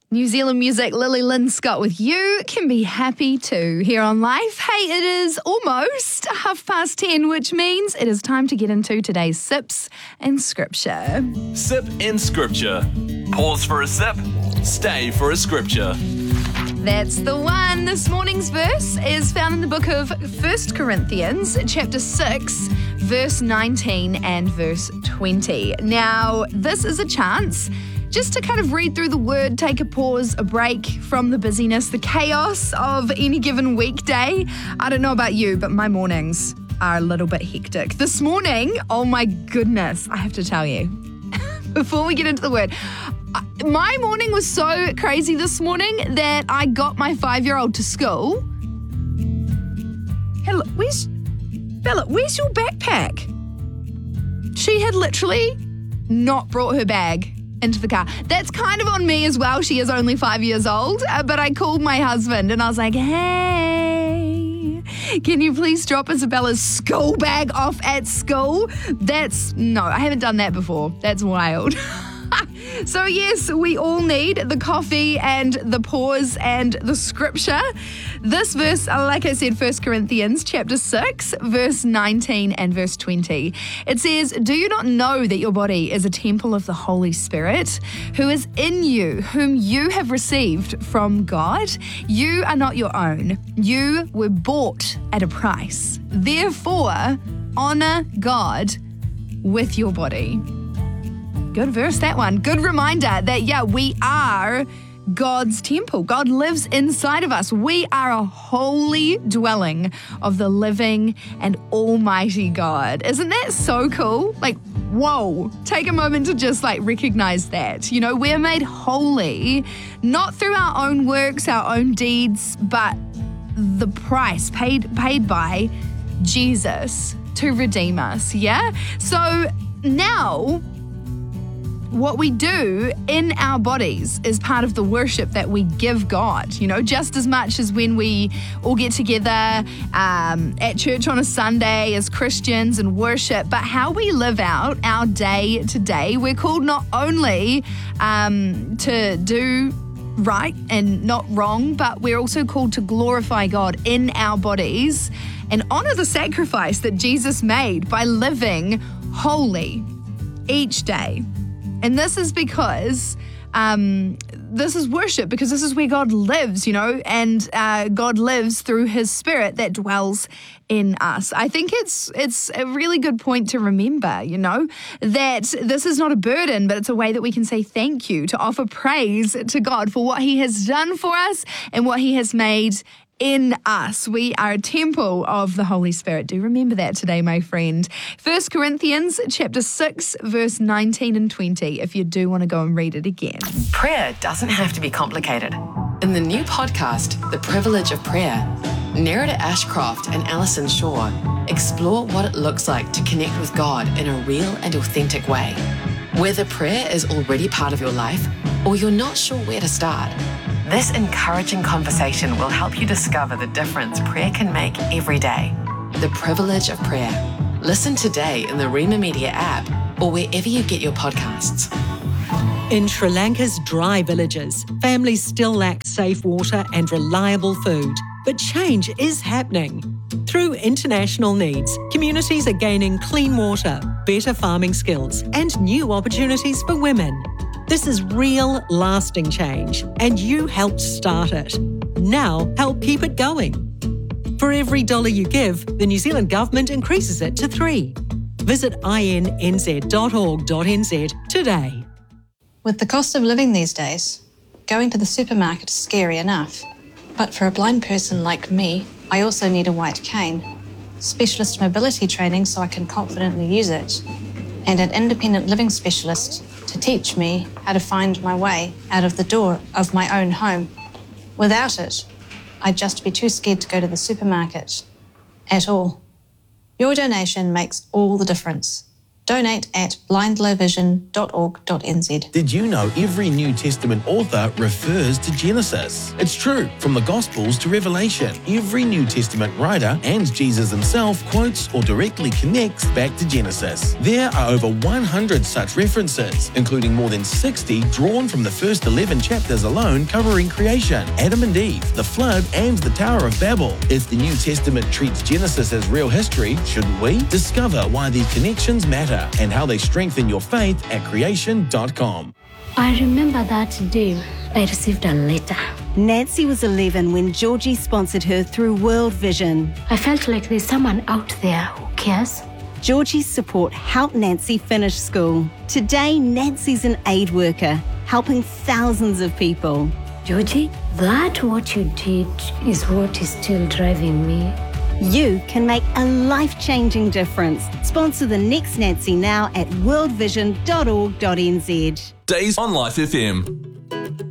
New Zealand music, Lily Lynn Scott with You Can Be Happy Too here on Life. Hey, it is almost 10:30, which means it is time to get into today's Sips in Scripture. Sip in Scripture. Pause for a sip. Stay for a scripture. That's the one. This morning's verse is found in the book of 1 Corinthians, chapter 6, verse 19 and verse 20. Now, this is a chance just to kind of read through the word, take a pause, a break from the busyness, the chaos of any given weekday. I don't know about you, but my mornings are a little bit hectic. This morning, oh my goodness, I have to tell you, before we get into the word, my morning was so crazy this morning that I got my 5-year-old to school. Hello, Bella, where's your backpack? She had literally not brought her bag into the car. That's kind of on me as well. She is only 5 years old, but I called my husband and I was like, hey, can you please drop Isabella's school bag off at school? No, I haven't done that before. That's wild. So yes, we all need the coffee and the pause and the scripture. This verse, like I said, 1 Corinthians chapter 6, verse 19 and verse 20. It says, "Do you not know that your body is a temple of the Holy Spirit, who is in you, whom you have received from God? You are not your own. You were bought at a price. Therefore, honor God with your body." Good verse, that one. Good reminder that, we are God's temple. God lives inside of us. We are a holy dwelling of the living and almighty God. Isn't that so cool? Whoa, take a moment to just recognize that. We're made holy, not through our own works, our own deeds, but the price paid by Jesus to redeem us, yeah? So now, what we do in our bodies is part of the worship that we give God, just as much as when we all get together at church on a Sunday as Christians and worship, but how we live out our day to day. We're called not only to do right and not wrong, but we're also called to glorify God in our bodies and honor the sacrifice that Jesus made by living holy each day. And this is because this is worship, because this is where God lives, and God lives through His Spirit that dwells in us. I think it's a really good point to remember, that this is not a burden, but it's a way that we can say thank you, to offer praise to God for what He has done for us and what He has made in us. We are a temple of the Holy Spirit. Do remember that today, my friend. 1 Corinthians chapter 6, verse 19 and 20, if you do want to go and read it again. Prayer doesn't have to be complicated. In the new podcast, The Privilege of Prayer, Nerida Ashcroft and Alison Shaw explore what it looks like to connect with God in a real and authentic way. Whether prayer is already part of your life or you're not sure where to start, this encouraging conversation will help you discover the difference prayer can make every day. The Privilege of Prayer. Listen today in the Rima Media app or wherever you get your podcasts. In Sri Lanka's dry villages, families still lack safe water and reliable food. But change is happening. Through international needs, communities are gaining clean water, better farming skills, and new opportunities for women. This is real, lasting change, and you helped start it. Now, help keep it going. For every $1 you give, the New Zealand Government increases it to $3. Visit innz.org.nz today. With the cost of living these days, going to the supermarket is scary enough. But for a blind person like me, I also need a white cane, specialist mobility training so I can confidently use it, and an independent living specialist to teach me how to find my way out of the door of my own home. Without it, I'd just be too scared to go to the supermarket at all. Your donation makes all the difference. Donate at blindlowvision.org.nz. Did you know every New Testament author refers to Genesis? It's true. From the Gospels to Revelation, every New Testament writer and Jesus himself quotes or directly connects back to Genesis. There are over 100 such references, including more than 60 drawn from the first 11 chapters alone, covering creation, Adam and Eve, the flood, and the Tower of Babel. If the New Testament treats Genesis as real history, shouldn't we? Discover why these connections matter and how they strengthen your faith at creation.com. I remember that day I received a letter. Nancy was 11 when Georgie sponsored her through World Vision. I felt like there's someone out there who cares. Georgie's support helped Nancy finish school. Today, Nancy's an aid worker, helping thousands of people. Georgie, that what you did is what is still driving me. You can make a life-changing difference. Sponsor the next Nancy now at worldvision.org.nz. Days on Life FM.